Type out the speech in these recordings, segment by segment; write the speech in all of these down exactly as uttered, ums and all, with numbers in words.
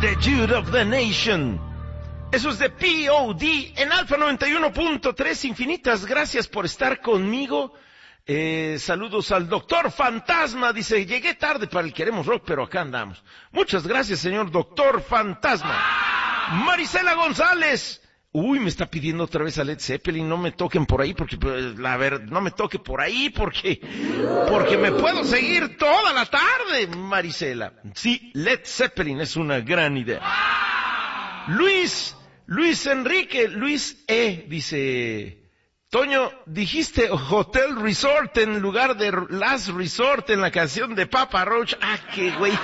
The Youth of the Nation. Eso es de P O D en Alfa noventa y uno punto tres. Infinitas gracias por estar conmigo. Eh, saludos al Doctor Fantasma. Dice, llegué tarde para el Queremos Rock, pero acá andamos. Muchas gracias, señor Doctor Fantasma. Marisela González. Uy, me está pidiendo otra vez a Led Zeppelin. No me toquen por ahí, porque, la verdad, no me toque por ahí, porque, porque me puedo seguir toda la tarde, Marisela. Sí, Led Zeppelin es una gran idea. Luis, Luis Enrique, Luis E, dice, Toño, dijiste Hotel Resort en lugar de Last Resort en la canción de Papa Roach. Ah, qué güey.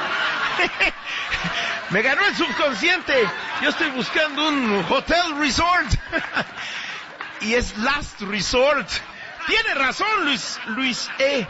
Me ganó el subconsciente. Yo estoy buscando un Hotel Resort. Y es Last Resort. Tiene razón, Luis, Luis E.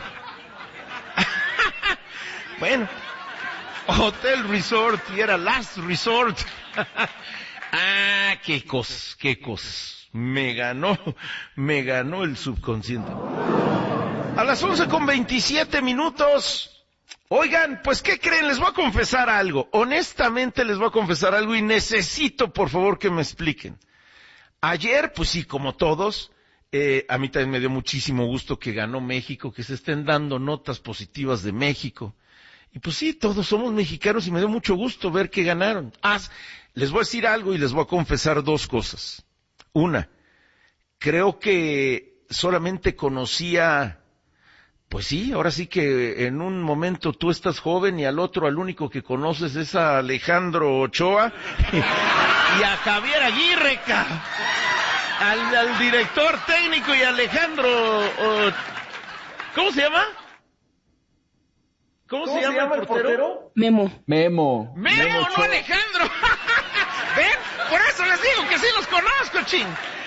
Bueno, Hotel Resort y era Last Resort. Ah, qué cosas, qué cosas. Me ganó, me ganó el subconsciente. A las once con veintisiete minutos. Oigan, pues, ¿qué creen? Les voy a confesar algo. Honestamente les voy a confesar algo y necesito, por favor, que me expliquen. Ayer, pues sí, como todos, eh, a mí también me dio muchísimo gusto que ganó México, que se estén dando notas positivas de México. Y pues sí, todos somos mexicanos y me dio mucho gusto ver que ganaron. Ah, les voy a decir algo y les voy a confesar dos cosas. Una, creo que solamente conocía, pues sí, ahora sí que en un momento tú estás joven y al otro, al único que conoces es a Alejandro Ochoa y a Javier Aguirre, al, al director técnico y a Alejandro, uh, ¿cómo se llama? ¿Cómo, ¿Cómo se, llama se llama el portero? portero? Memo. Memo. Memo, Memo no Ochoa. Alejandro. ¿Ven? Por eso les digo que sí los conozco, ching.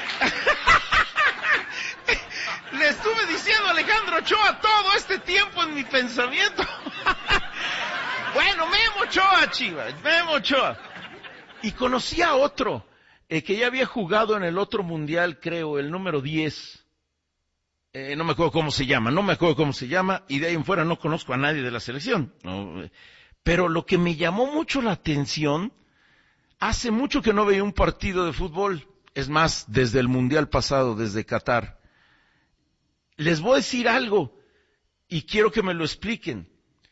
Le estuve diciendo a Alejandro Ochoa todo este tiempo en mi pensamiento. Bueno, Memo Ochoa, Chivas, Memo Ochoa. Y conocí a otro, eh, que ya había jugado en el otro mundial, creo, el número diez. Eh, no me acuerdo cómo se llama, no me acuerdo cómo se llama, y de ahí en fuera no conozco a nadie de la selección. No, pero lo que me llamó mucho la atención, hace mucho que no veía un partido de fútbol, es más, desde el mundial pasado, desde Qatar. Les voy a decir algo, y quiero que me lo expliquen.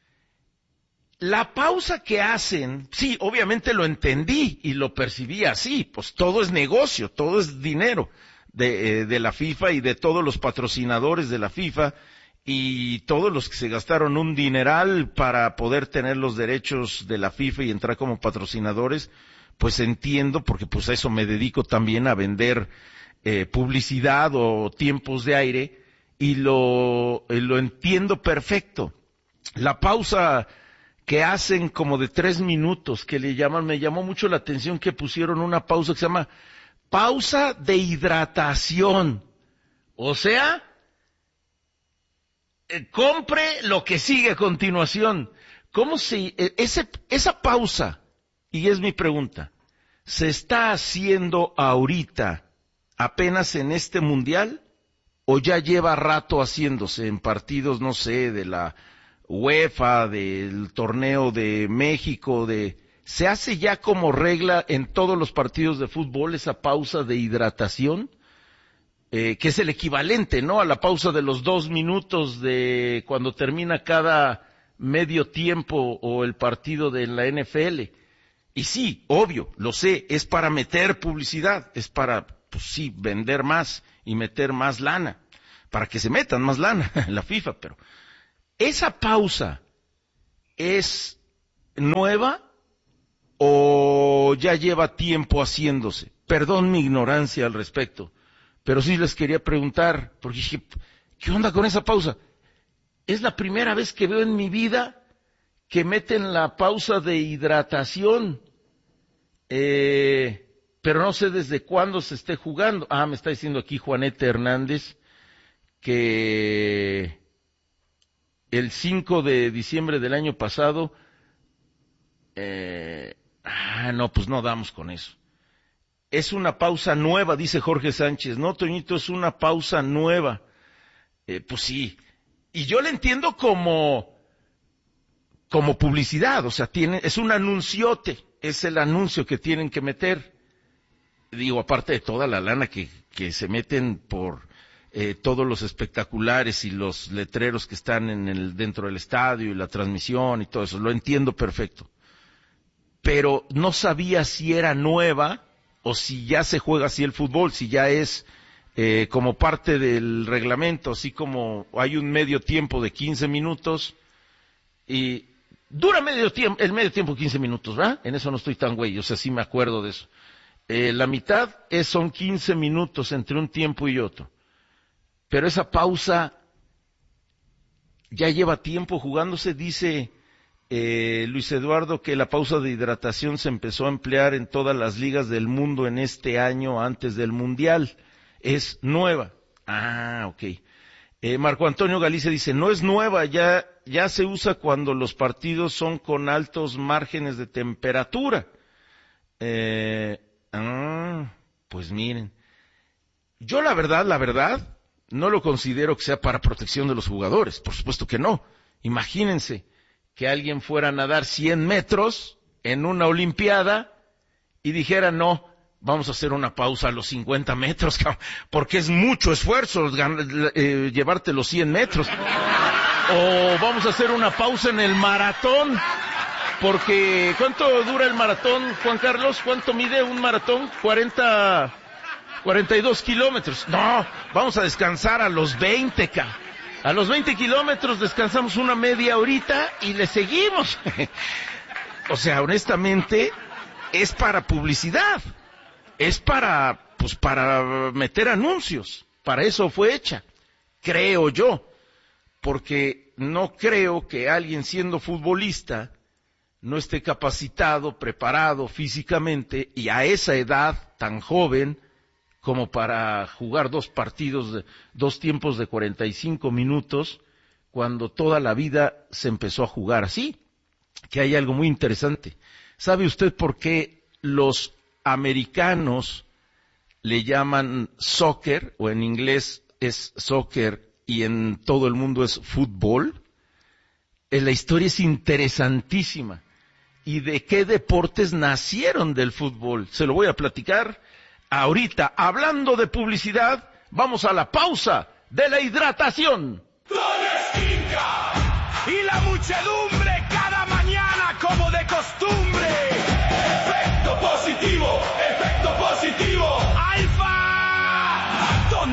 La pausa que hacen, sí, obviamente lo entendí y lo percibí así, pues todo es negocio, todo es dinero de, eh, de la FIFA y de todos los patrocinadores de la FIFA y todos los que se gastaron un dineral para poder tener los derechos de la FIFA y entrar como patrocinadores, pues entiendo, porque pues a eso me dedico también, a vender eh, publicidad o tiempos de aire, y lo, eh, lo entiendo perfecto. La pausa que hacen como de tres minutos, que le llaman, me llamó mucho la atención que pusieron una pausa que se llama pausa de hidratación. O sea, eh, compre lo que sigue a continuación. ¿Cómo se, eh, ese, esa pausa, y es mi pregunta, se está haciendo ahorita, apenas en este mundial, o ya lleva rato haciéndose en partidos, no sé, de la UEFA, del torneo de México, de, se hace ya como regla en todos los partidos de fútbol esa pausa de hidratación, eh, que es el equivalente, ¿no?, a la pausa de los dos minutos de cuando termina cada medio tiempo o el partido de la N F L. Y sí, obvio, lo sé, es para meter publicidad, es para, pues sí, vender más y meter más lana, para que se metan más lana en la FIFA, pero ¿esa pausa es nueva o ya lleva tiempo haciéndose? Perdón mi ignorancia al respecto, pero sí les quería preguntar, porque dije, ¿qué onda con esa pausa? Es la primera vez que veo en mi vida que meten la pausa de hidratación, eh, pero no sé desde cuándo se esté jugando. Ah, me está diciendo aquí Juanete Hernández que el cinco de diciembre del año pasado, eh, ah, no, pues no damos con eso. Es una pausa nueva, dice Jorge Sánchez. No, Toñito, es una pausa nueva. Eh, pues sí. Y yo le entiendo como, como publicidad, o sea, tiene, es un anunciote, es el anuncio que tienen que meter. Digo, aparte de toda la lana que, que se meten por eh, todos los espectaculares y los letreros que están en el, dentro del estadio y la transmisión y todo eso, lo entiendo perfecto. Pero no sabía si era nueva o si ya se juega así el fútbol, si ya es eh, como parte del reglamento, así como hay un medio tiempo de quince minutos y dura medio tiempo, el medio tiempo quince minutos, ¿verdad? En eso no estoy tan güey, o sea, sí me acuerdo de eso. Eh, la mitad es, son quince minutos entre un tiempo y otro. Pero esa pausa ya lleva tiempo jugándose, dice eh, Luis Eduardo que la pausa de hidratación se empezó a emplear en todas las ligas del mundo en este año antes del Mundial. Es nueva. Ah, ok. Eh, Marco Antonio Galicia dice, no es nueva, ya, ya se usa cuando los partidos son con altos márgenes de temperatura. Eh, ah, pues miren, yo la verdad, la verdad, no lo considero que sea para protección de los jugadores, por supuesto que no. Imagínense que alguien fuera a nadar cien metros en una olimpiada y dijera, no, vamos a hacer una pausa a los cincuenta metros, porque es mucho esfuerzo eh, llevarte los cien metros. O vamos a hacer una pausa en el maratón, porque ¿cuánto dura el maratón, Juan Carlos? ¿Cuánto mide un maratón? cuarenta, cuarenta y dos kilómetros. No, vamos a descansar a los veinte, ca. A los veinte kilómetros descansamos una media horita y le seguimos. O sea, honestamente, es para publicidad. Es para, pues para meter anuncios, para eso fue hecha, creo yo, porque no creo que alguien siendo futbolista no esté capacitado, preparado físicamente y a esa edad tan joven como para jugar dos partidos, de, dos tiempos de cuarenta y cinco minutos, cuando toda la vida se empezó a jugar así, que hay algo muy interesante. ¿Sabe usted por qué los americanos le llaman soccer, o en inglés es soccer y en todo el mundo es fútbol? Eh, la historia es interesantísima. ¿Y de qué deportes nacieron del fútbol? Se lo voy a platicar ahorita. Hablando de publicidad, vamos a la pausa de la hidratación. Y la muchedumbre cada mañana como de costumbre. Efecto positivo, efecto positivo.